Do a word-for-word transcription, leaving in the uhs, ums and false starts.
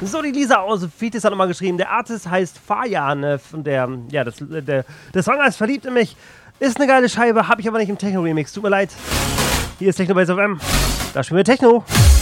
So, die Lisa aus Fitis hat nochmal geschrieben, der Artist heißt Fajan, äh, und der, ja, das, der, der Song heißt Verliebt in mich. Ist eine geile Scheibe, habe ich aber nicht im Techno-Remix, tut mir leid. Hier ist Techno bei S F M, da spielen wir Techno.